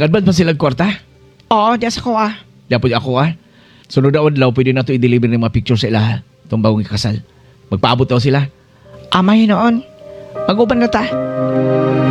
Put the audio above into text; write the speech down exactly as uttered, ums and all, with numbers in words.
Nag-advance ba silang kwarta? Oo, di sa ko ah. Dapat ako ah. Sunod na adlaw, pwede na ito i-deliver ng mga picture sa ilaha. Itong bagong ikasal. Magpaabot daw sila. Amay noon. Mag-uban na ta.